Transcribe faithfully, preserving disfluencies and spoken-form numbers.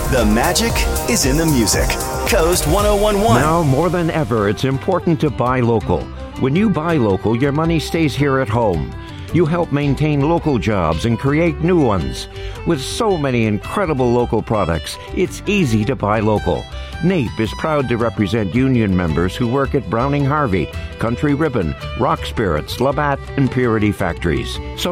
The magic is in the music. Coast one oh one point one. Now more than ever, it's important to buy local. When you buy local, your money stays here at home. You help maintain local jobs and create new ones. With so many incredible local products, it's easy to buy local. NAPE is proud to represent union members who work at Browning Harvey, Country Ribbon, Rock Spirits, Labatt, and Purity Factories. So